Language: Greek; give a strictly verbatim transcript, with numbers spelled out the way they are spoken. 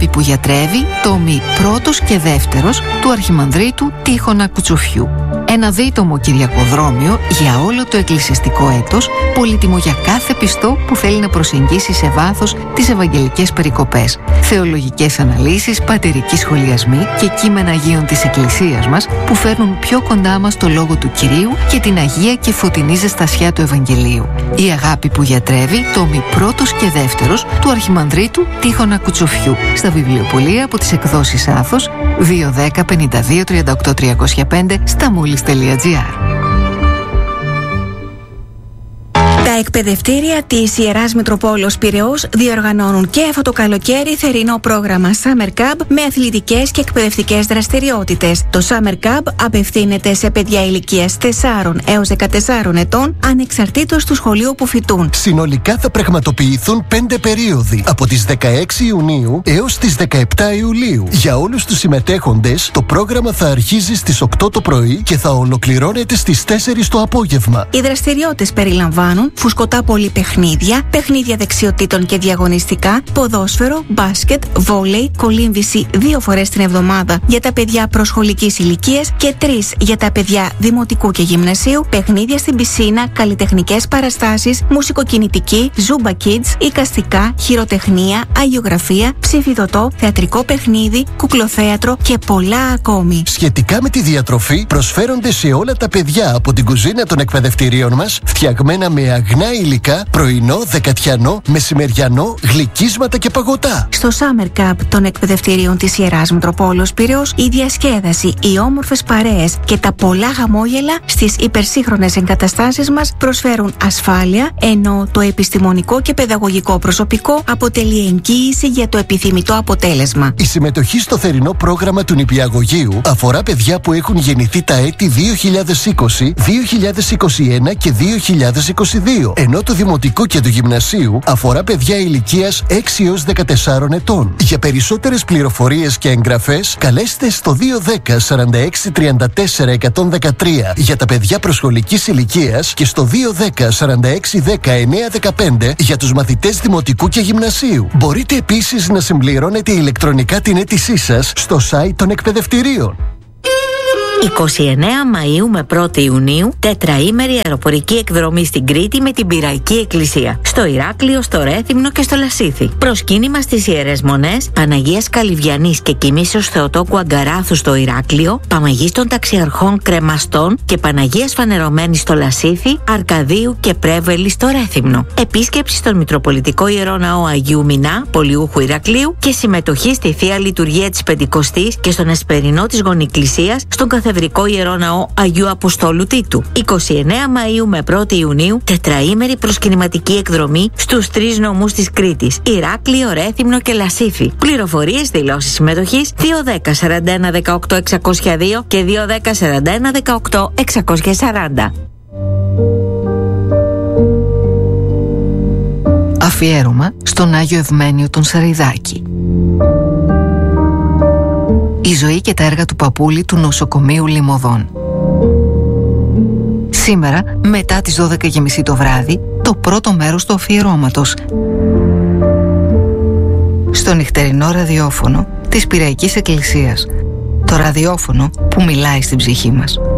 αγάπη που γιατρεύει, τόμοι πρώτος και δεύτερος του Αρχιμανδρίτου Τύχωνα Κουτσουφιού. Ένα δίτομο κυριακοδρόμιο για όλο το εκκλησιαστικό έτος, πολύτιμο για κάθε πιστό που θέλει να προσεγγίσει σε βάθος τις ευαγγελικές περικοπές, θεολογικές αναλύσεις, πατερικοί σχολιασμοί και κείμενα Αγίων της Εκκλησίας μας που φέρνουν πιο κοντά μας το Λόγο του Κυρίου και την Αγία και φωτεινή ζεστασιά του Ευαγγελίου. Η αγάπη που γιατρεύει, τόμοι πρώτος και δεύτερος του Αρχιμανδρίτου Τύχωνα Κουτσουφιού, στα βιβλιοπωλεία από τις εκδόσεις Άθος, δύο δέκα πενήντα δύο τριάντα οκτώ τριακόσια πέντε, στα μόλις τελεία τζι άρ. Τα εκπαιδευτήρια της Ιεράς Μητροπόλεως Πειραιώς διοργανώνουν και αυτό το καλοκαίρι θερινό πρόγραμμα Summer Camp με αθλητικές και εκπαιδευτικές δραστηριότητες. Το Summer Camp απευθύνεται σε παιδιά ηλικίας τεσσάρων έως δεκατεσσάρων ετών, ανεξαρτήτως του σχολείου που φοιτούν. Συνολικά θα πραγματοποιηθούν πέντε περίοδοι από τις δεκαέξι Ιουνίου έως τις δεκαεπτά Ιουλίου. Για όλους τους συμμετέχοντες, το πρόγραμμα θα αρχίζει στις οκτώ το πρωί και θα ολοκληρώνεται στις τέσσερις το απόγευμα. Οι δραστηριότητες περιλαμβάνουν φουσκωτά πολυπαιχνίδια, παιχνίδια δεξιοτήτων και διαγωνιστικά, ποδόσφαιρο, μπάσκετ, βόλεϊ, κολύμβηση δύο φορές την εβδομάδα για τα παιδιά προσχολικής ηλικίας και τρεις για τα παιδιά δημοτικού και γυμνασίου, παιχνίδια στην πισίνα, καλλιτεχνικές παραστάσεις, μουσικοκινητική, Zumba Kids, εικαστικά, χειροτεχνία, αγιογραφία, ψηφιδωτό, θεατρικό παιχνίδι, κουκλοθέατρο και πολλά ακόμη. Σχετικά με τη διατροφή, προσφέρονται σε όλα τα παιδιά από την κουζίνα των εκπαιδευτηρίων μας, φτιαγμένα με αγνά υλικά, πρωινό, δεκατιανό, μεσημεριανό, γλυκίσματα και παγωτά. Στο Summer Camp των εκπαιδευτηρίων της Ιεράς Μητροπόλεως Πειραιώς, η διασκέδαση, οι όμορφες παρέες και τα πολλά χαμόγελα στις υπερσύγχρονες εγκαταστάσεις μας προσφέρουν ασφάλεια, ενώ το επιστημονικό και παιδαγωγικό προσωπικό αποτελεί εγγύηση για το επιθυμητό αποτέλεσμα. Η συμμετοχή στο θερινό πρόγραμμα του νηπιαγωγείου αφορά παιδιά που έχουν γεννηθεί τα έτη δύο χιλιάδες είκοσι, δύο χιλιάδες είκοσι ένα και δύο χιλιάδες είκοσι δύο, ενώ το δημοτικό και του γυμνασίου αφορά παιδιά ηλικίας έξι έως δεκατεσσάρων ετών. Για περισσότερες πληροφορίες και εγγραφές, καλέστε στο δύο δέκα σαράντα έξι τριάντα τέσσερα εκατόν δεκατρία για τα παιδιά προσχολικής ηλικίας και στο δύο δέκα σαράντα έξι δέκα εννέα δεκαπέντε για τους μαθητές δημοτικού και γυμνασίου. Μπορείτε επίσης να συμπληρώνετε ηλεκτρονικά την αίτησή σας στο site των εκπαιδευτηρίων. είκοσι εννέα Μαΐου με πρώτη Ιουνίου, τετραήμερη αεροπορική εκδρομή στην Κρήτη με την Πυραϊκή Εκκλησία. Στο Ηράκλειο, στο Ρέθυμνο και στο Λασίθι. Προσκύνημα στις Ιερές Μονές, Παναγίας Καλυβιανής και Κοιμήσεως Θεοτόκου Αγκαράθου στο Ηράκλειο, Παμαγής των Ταξιαρχών Κρεμαστών και Παναγίας Φανερωμένης στο Λασίθι, Αρκαδίου και Πρέβελη στο Ρέθυμνο. Επίσκεψη στον Μητροπολιτικό Ιερό Ναό Αγίου Μινά, Πολιούχου Ηρακλείου και συμμετοχή στη Θεία Λειτουργία της Πεντηκοστής και στον Εσπερινό της Γονικκλησίας στον Καθεδρικό Ιερό Ναό Αγίου Αποστόλου Τίτου. είκοσι εννέα Μαΐου με πρώτη Ιουνίου, τετραήμερη προσκυνηματική εκδρομή στους τρεις νομούς της Κρήτης, Ηράκλειο, Ρέθυμνο και Λασίθι. Πληροφορίες, δηλώσεις συμμετοχής δύο δέκα σαράντα ένα δεκαοκτώ εξακόσια δύο και δύο δέκα σαράντα ένα δεκαοκτώ εξακόσια σαράντα. Αφιέρωμα στον Άγιο Ευμένιο τον Σαριδάκη. Η ζωή και τα έργα του παππούλη του νοσοκομείου Λιμωδών. Σήμερα, μετά τις δώδεκα και μισή το βράδυ, το πρώτο μέρος του αφιερώματος. Στο νυχτερινό ραδιόφωνο της Πυραϊκής Εκκλησίας. Το ραδιόφωνο που μιλάει στην ψυχή μας.